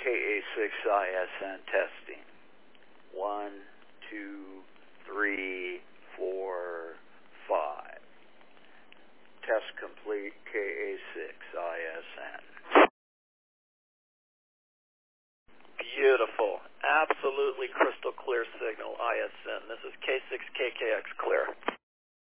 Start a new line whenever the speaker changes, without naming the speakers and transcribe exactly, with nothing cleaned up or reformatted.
K A six I S N testing. One, two, three, four, five. Test complete, K A six I S N.
Beautiful. Absolutely crystal clear signal, I S N. This is K six K K X clear.